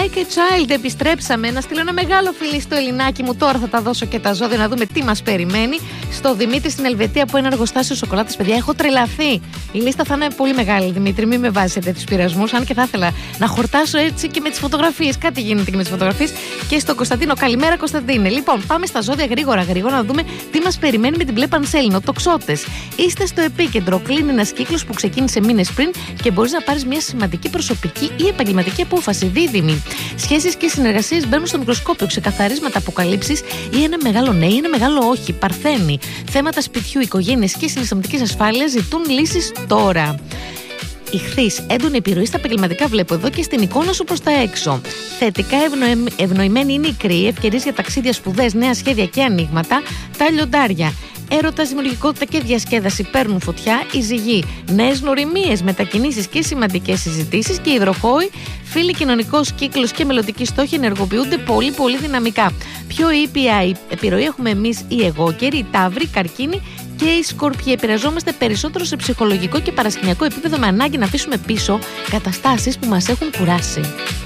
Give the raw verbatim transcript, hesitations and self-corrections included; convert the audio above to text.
Like a Child, επιστρέψαμε. Να στείλω ένα μεγάλο φιλί στο Ελληνάκι μου. Τώρα θα τα δώσω και τα ζώδια να δούμε τι μας περιμένει. Στο Δημήτρη στην Ελβετία από ένα εργοστάσιο σοκολάτας. Παιδιά, έχω τρελαθεί. Η λίστα θα είναι πολύ μεγάλη, Δημήτρη. Μην με βάζει σε τέτοιους πειρασμούς. Αν και θα ήθελα να χορτάσω έτσι και με τις φωτογραφίες. Κάτι γίνεται και με τις φωτογραφίες. Και στον Κωνσταντίνο. Καλημέρα, Κωνσταντίνε. Λοιπόν, πάμε στα ζώδια γρήγορα γρήγορα να δούμε τι μας περιμένει με την μπλε πανσέλινο. Τοξότες. Είστε στο επίκεντρο. Κλείνει ένας κύκλος που ξεκίνησε μήνες πριν και μπορείς να πάρεις μια σημαντική προσωπική ή επαγγελματική απόφαση. Δίδυμη. Σχέσεις και συνεργασίες μπαίνουν στο μικροσκόπιο. Ξεκαθαρίσματα, αποκαλύψεις ή ένα μεγάλο ναι ή ένα μεγάλο όχι. Παρθένη. Θέματα σπιτιού, οικογένειας και συναισθηματικής ασφάλειας ζητούν λύσεις τώρα. Ιχθύς, έντονη επιρροή στα επαγγελματικά βλέπω εδώ και στην εικόνα σου προς τα έξω. Θετικά ευνοε... ευνοημένοι είναι οι κρύοι, ευκαιρίες για ταξίδια, σπουδές, νέα σχέδια και ανοίγματα. Τα λιοντάρια. Έρωτας, δημιουργικότητα και διασκέδαση παίρνουν φωτιά. Οι ζυγοί, νέες γνωριμίες, μετακινήσεις και σημαντικές συζητήσεις. Και οι υδροχόοι, φίλοι, κοινωνικός κύκλος και μελλοντικοί στόχοι ενεργοποιούνται πολύ πολύ δυναμικά. Πιο ήπια επιρροή έχουμε εμείς οι εγώκεροι, οι ταύροι, καρκίνοι και οι σκορπιοί. Επηρεαζόμαστε περισσότερο σε ψυχολογικό και παρασκηνιακό επίπεδο με ανάγκη να αφήσουμε πίσω καταστάσεις που μας έχουν κουράσει.